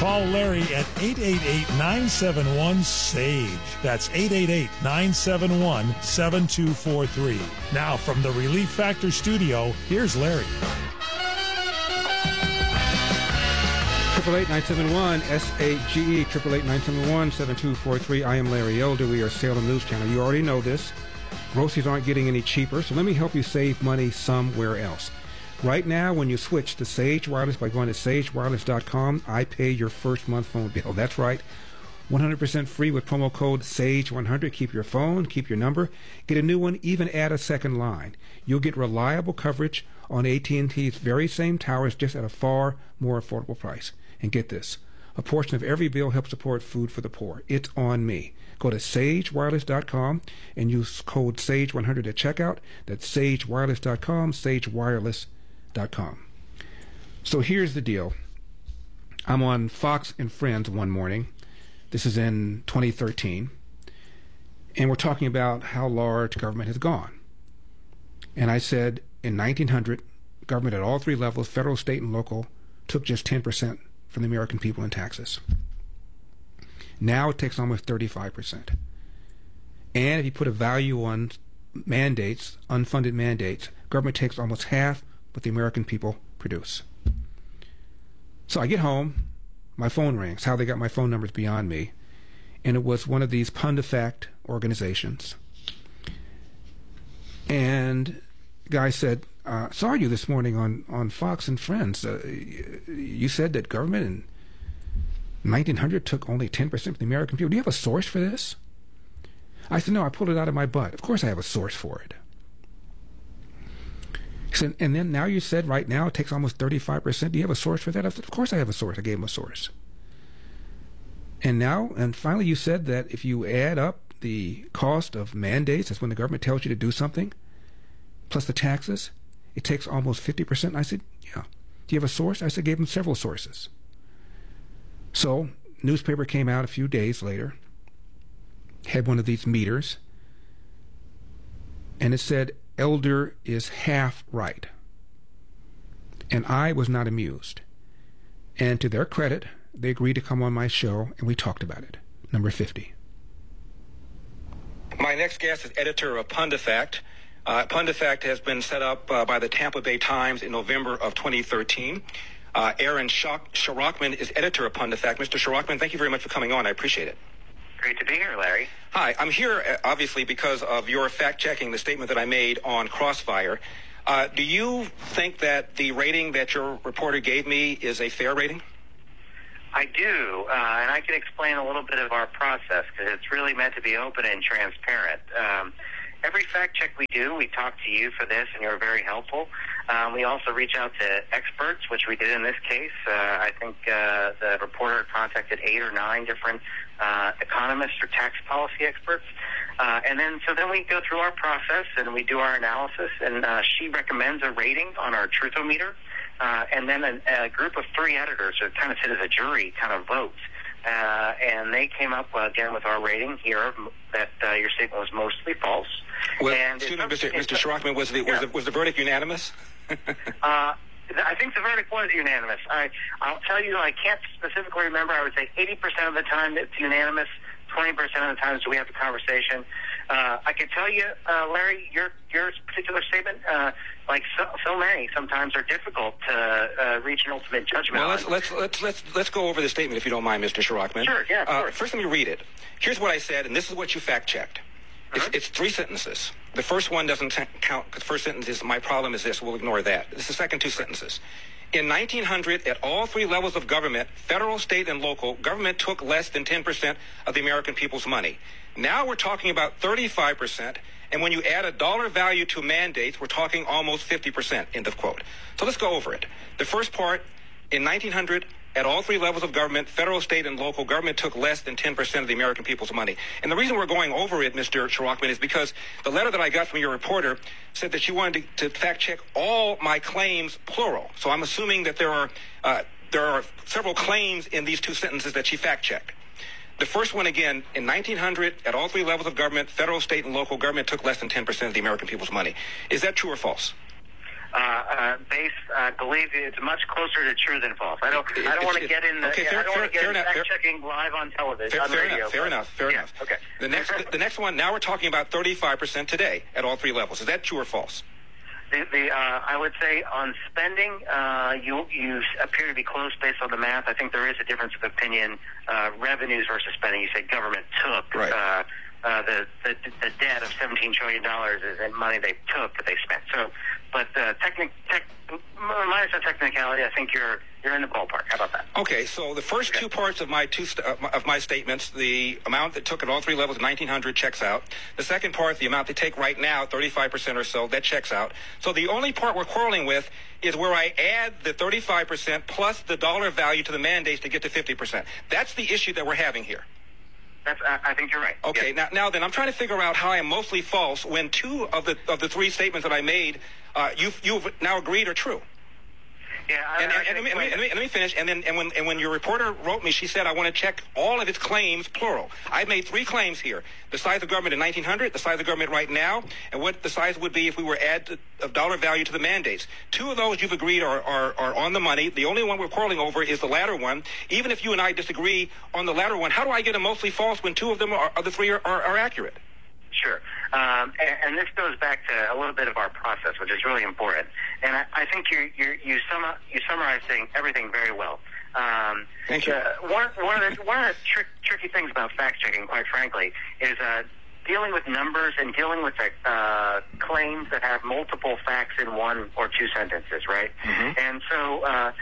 Call Larry at 888-971-SAGE. That's 888-971-7243. Now, from the Relief Factor studio, here's Larry. 888-971-SAGE, 888-971-7243. I am Larry Elder. We are Salem News Channel. You already know this. Groceries aren't getting any cheaper, so let me help you save money somewhere else. Right now, when you switch to Sage Wireless by going to sagewireless.com, I pay your first month phone bill. That's right. 100% free with promo code SAGE100. Keep your phone, keep your number, get a new one, even add a second line. You'll get reliable coverage on AT&T's very same towers, just at a far more affordable price. And get this, a portion of every bill helps support food for the poor. It's on me. Go to sagewireless.com and use code SAGE100 at checkout. That's sagewireless.com, sagewireless.com. So here's the deal. I'm on Fox and Friends one morning. This is in 2013. And we're talking about how large government has gone. And I said in 1900, government at all three levels, federal, state, and local, took just 10% from the American people in taxes. Now it takes almost 35%. And if you put a value on mandates, unfunded mandates, government takes almost half what the American people produce. So I get home, my phone rings. How they got my phone number is beyond me. And it was one of these PundaFact organizations. And the guy said, saw you this morning on Fox and Friends. You said that government in 1900 took only 10% of the American people. Do you have a source for this? I said, no, I pulled it out of my butt. Of course I have a source for it. He said, and then now you said right now it takes almost 35%. Do you have a source for that? I said, of course I have a source. I gave him a source. And finally you said that if you add up the cost of mandates, that's when the government tells you to do something, plus the taxes, it takes almost 50%. I said, yeah. Do you have a source? I said, gave him several sources. So, newspaper came out a few days later, had one of these meters, and it said, Elder is half right. And I was not amused. And to their credit, they agreed to come on my show, and we talked about it. Number 50. My next guest is editor of PundaFact. PundaFact has been set up by the Tampa Bay Times in November of 2013. Aaron Shirachman is editor of PundaFact. Mr. Shirachman, thank you very much for coming on. I appreciate it. Great to be here, Larry. Hi, I'm here obviously because of your fact-checking the statement that I made on Crossfire. Do you think that the rating that your reporter gave me is a fair rating? I do, and I can explain a little bit of our process because it's really meant to be open and transparent. Every fact check we do, we talk to you for this, and you're very helpful. We also reach out to experts, which we did in this case. I think the reporter contacted 8 or 9 different economists or tax policy experts. And then we go through our process, and we do our analysis, and she recommends a rating on our Truthometer. And then a group of 3 editors, or kind of sit as a jury, kind of votes. And they came up, again, with our rating here that your statement was mostly false. Well, and excuse me, Mr. Shirachman, was the verdict unanimous? I think the verdict was unanimous. I'll tell you, I can't specifically remember. I would say 80% of the time it's unanimous, 20% of the times we have the conversation. I can tell you, Larry, your particular statement, like so many, sometimes are difficult to reach an ultimate judgment. Well, let's go over the statement if you don't mind, Mr. Shirachman. Sure, yeah, of course. First, let me read it. Here's what I said, and this is what you fact-checked. It's 3 sentences. The first one doesn't count because the first sentence is, my problem is this. We'll ignore that. It's the second 2 sentences. In 1900, at all 3 levels of government, federal, state, and local, government took less than 10% of the American people's money. Now we're talking about 35%, and when you add a dollar value to mandates, we're talking almost 50%, end of quote. So let's go over it. The first part, in 1900, at all 3 levels of government, federal, state, and local, government took less than 10% of the American people's money. And the reason we're going over it, Mr. Shirachman, is because the letter that I got from your reporter said that you wanted to fact-check all my claims, plural. So I'm assuming that there are several claims in these 2 sentences that she fact-checked. The first one, again, in 1900, at all 3 levels of government, federal, state, and local, government took less than 10% of the American people's money. Is that true or false? believe it's much closer to true than false. I don't want to get in the. Okay, I don't want to get fair fact checking live on television. Fair enough. Okay. The next one. Now we're talking about 35% today at all three levels. Is that true or false? I would say on spending, you appear to be close based on the math. I think there is a difference of opinion. Revenues versus spending. You say government took. Right. The debt of $17 trillion is money they took that they spent. So, but minus the technicality, I think you're in the ballpark. How about that? Okay, so the first two parts of my statements, the amount that took at all three levels, 1,900, checks out. The second part, the amount they take right now, 35% or so, that checks out. So the only part we're quarreling with is where I add the 35% plus the dollar value to the mandates to get to 50%. That's the issue that we're having here. I think you're right. Okay, yes. now then, I'm trying to figure out how I am mostly false when two of the three statements that I made, you've now agreed are true. Yeah, let me finish. And when your reporter wrote me, she said, I want to check all of its claims, plural. I made three claims here: the size of government in 1900, the size of government right now, and what the size would be if we were add of dollar value to the mandates. Two of those you've agreed are on the money. The only one we're quarreling over is the latter one. Even if you and I disagree on the latter one, how do I get a mostly false when two of them of the three are accurate? Sure. And this goes back to a little bit of our process, which is really important. And I think you summarized everything very well. Thank you. One of the tricky things about fact checking, quite frankly, is dealing with numbers and dealing with claims that have multiple facts in one or two sentences, right? Mm-hmm. And so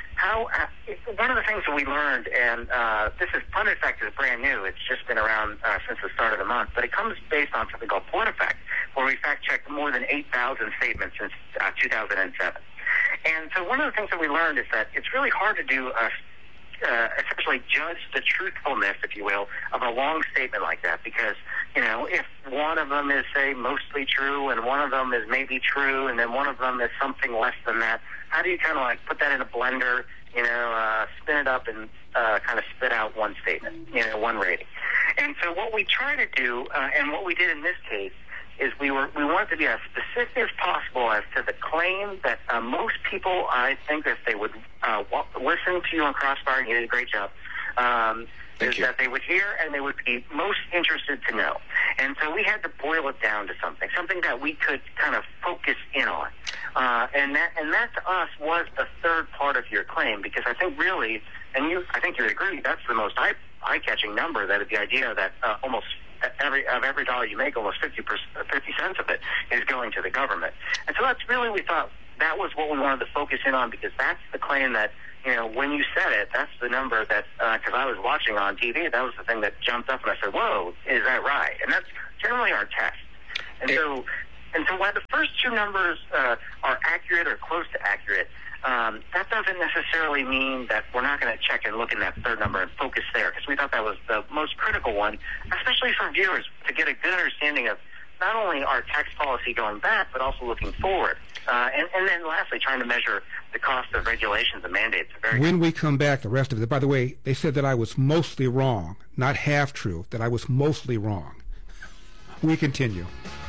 one of the things that we learned, and this is PolitiFact is brand new. It's just been around since the start of the month, but it comes based on something called PolitiFact, where we fact-checked more than 8,000 statements since 2007. And so one of the things that we learned is that it's really hard to do essentially judge the truthfulness, if you will, of a long statement like that, because, if one of them is, say, mostly true and one of them is maybe true and then one of them is something less than that, how do you kind of put that in a blender, spin it up and kind of spit out one statement, one rating? And so what we try to do, and what we did in this case, is we wanted to be as specific as possible as to the claim that most people, I think, if they would listen to you on Crossfire, and you did a great job, that they would hear and they would be most interested to know. And so we had to boil it down to something that we could kind of focus in on. And that to us was the third part of your claim, because I think really, and I think you would agree, that's the most eye-catching number, that is the idea that almost every dollar you make, almost 50 cents of it is going to the government. And so that's really, we thought that was what we wanted to focus in on, because that's the claim that, when you said it, that's the number that, because I was watching on TV, that was the thing that jumped up, and I said, whoa, is that right? And that's generally our test. And so while the first two numbers are accurate or close to accurate, that doesn't necessarily mean that we're not going to check and look in that third number and focus there, because we thought that was the most critical one, especially for viewers, to get a good understanding of not only our tax policy going back, but also looking forward. And then lastly, trying to measure the cost of regulations and mandates. When we come back, the rest of it, by the way, they said that I was mostly wrong, not half true, that I was mostly wrong. We continue.